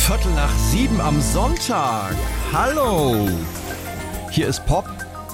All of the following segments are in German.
6:15 am Sonntag. Hallo. Hier ist Pop,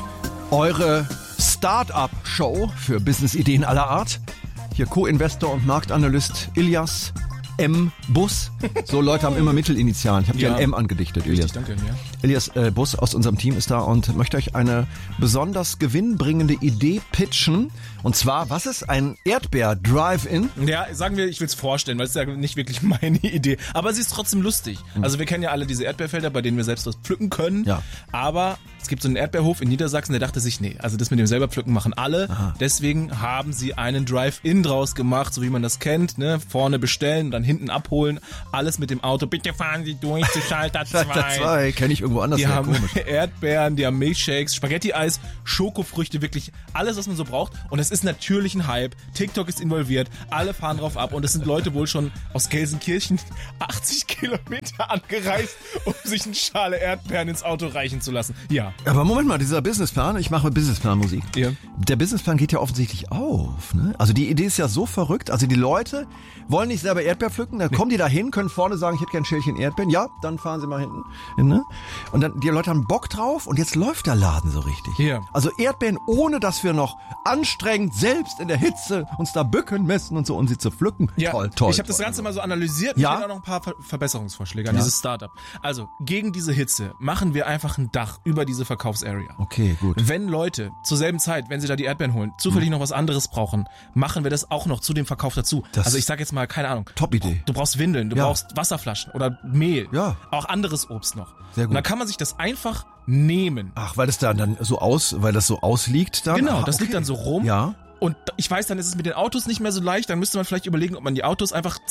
eure Start-up-Show für Business-Ideen aller Art. Hier Co-Investor und Marktanalyst Ilyas M. Bus. So Leute haben immer Mittelinitialen. Ich habe dir ein M angedichtet, Ilyas. Richtig, danke. Ja. Ilyas Bus aus unserem Team ist da und möchte euch eine besonders gewinnbringende Idee pitchen. Und zwar, was ist ein Erdbeer-Drive-In? Ja, sagen wir, ich will es vorstellen, weil es ist ja nicht wirklich meine Idee. Aber sie ist trotzdem lustig. Also wir kennen ja alle diese Erdbeerfelder, bei denen wir selbst was pflücken können. Ja. Aber es gibt so einen Erdbeerhof in Niedersachsen, der dachte sich, nee, also das mit dem selber pflücken machen alle. Aha. Deswegen haben sie einen Drive-In draus gemacht, so wie man das kennt. Ne? Vorne bestellen, dann hinten abholen. Alles mit dem Auto. Bitte fahren Sie durch zu Schalter 2. Schalter 2, kenne ich irgendwo anders. Die haben komisch. Erdbeeren, die haben Milchshakes, Spaghetti-Eis, Schokofrüchte, wirklich alles, was man so braucht. Und es ist natürlich ein Hype. TikTok ist involviert, alle fahren drauf ab. Und es sind Leute wohl schon aus Gelsenkirchen 80 Kilometer angereist, um sich eine Schale Erdbeeren ins Auto reichen zu lassen. Ja. Aber Moment mal, dieser Businessplan, ich mache Businessplan-Musik. Ja. Der Businessplan geht ja offensichtlich auf. Ne? Also die Idee ist ja so verrückt. Also die Leute wollen nicht selber Erdbeer pflücken, dann kommen die da hin, können vorne sagen, ich hätte gern ein Schälchen Erdbeeren. Ja, dann fahren sie mal hinten hin. Ne? Und dann, die Leute haben Bock drauf und jetzt läuft der Laden so richtig. Ja. Also Erdbeeren, ohne dass wir noch anstrengend selbst in der Hitze uns da bücken müssen und so, um sie zu pflücken. Ja, Toll. ich habe das Ganze mal so analysiert und Ja? ich habe auch noch ein paar Verbesserungsvorschläge an dieses Startup. Also, gegen diese Hitze machen wir einfach ein Dach über diese Verkaufsarea. Okay, gut. Wenn Leute zur selben Zeit, wenn sie da die Erdbeeren holen, zufällig noch was anderes brauchen, machen wir das auch noch zu dem Verkauf dazu. Das Also ich sag jetzt mal, keine Ahnung. Top-Idee. Du brauchst Windeln, du Ja. brauchst Wasserflaschen oder Mehl. Ja. Auch anderes Obst noch. Sehr gut. Und dann kann man sich das einfach nehmen. Ach, weil das dann weil das so ausliegt dann? Genau, Ah, das liegt dann so rum. Ja. Und ich weiß, dann ist es mit den Autos nicht mehr so leicht. Dann müsste man vielleicht überlegen, ob man die Autos einfach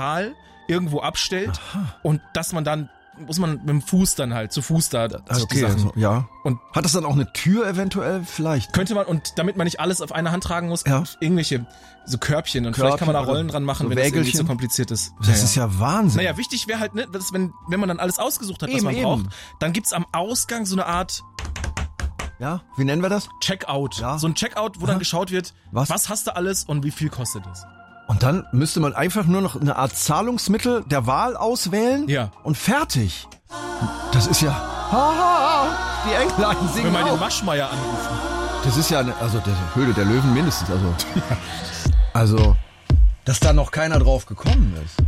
zentral irgendwo abstellt. Und dass man dann, muss man mit dem Fuß dann halt, zu Fuß da die Okay, Sachen. also, ja. Und Hat das dann auch eine Tür eventuell vielleicht? könnte man, und damit man nicht alles auf einer Hand tragen muss, Ja. irgendwelche so Körbchen. Und vielleicht kann man da Körbchen Rollen oder dran machen, so wenn das irgendwie Wägelchen. zu kompliziert ist. Das ist ja Wahnsinn. Naja, wichtig wäre halt, ne, dass wenn man dann alles ausgesucht hat, was Eben, man eben. braucht, dann gibt's am Ausgang so eine Art Ja, wie nennen wir das? Checkout. Ja. So ein Checkout, wo Aha. dann geschaut wird, Was? was hast du alles und wie viel kostet es. Und dann müsste man einfach nur noch eine Art Zahlungsmittel der Wahl auswählen. Ja. Und fertig. Das ist ja... Die Englein Wenn singen wir den auch. Maschmeyer anrufen. Das ist ja, also der Höhle der Löwen mindestens. Also, dass da noch keiner drauf gekommen ist.